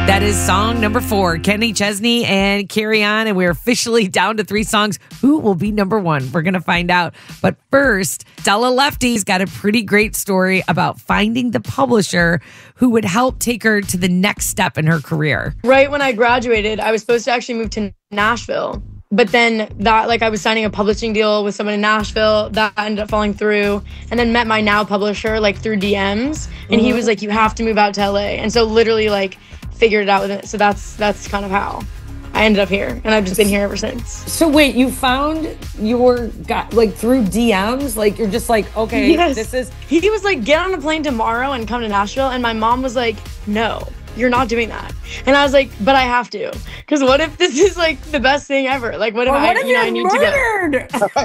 That is song number 4, Kenny Chesney and Carry On. And we're officially down to 3 songs. Who will be number 1? We're going to find out. But first, Stella Lefty's got a pretty great story about finding the publisher who would help take her to the next step in her career. Right when I graduated, I was supposed to actually move to Nashville. But then I was signing a publishing deal with someone in Nashville that ended up falling through, and then met my now publisher through DMs, and he was like, you have to move out to LA. And so literally figured it out with it. So that's kind of how I ended up here, and I've just been here ever since. So wait, you found your guy through DMs? You're just okay, yes. This is... He was like, get on a plane tomorrow and come to Nashville. And my mom was like, no, you're not doing that. And I was like, but I have to. Because what if this is the best thing ever? What if I need to go?